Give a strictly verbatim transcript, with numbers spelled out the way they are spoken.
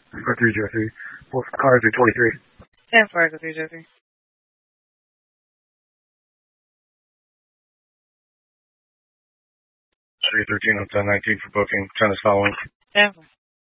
Echo three Jesse. Four car three twenty-three. ten four Echo three Jesse. three thirteen on ten nineteen for booking. ten is following. ten four.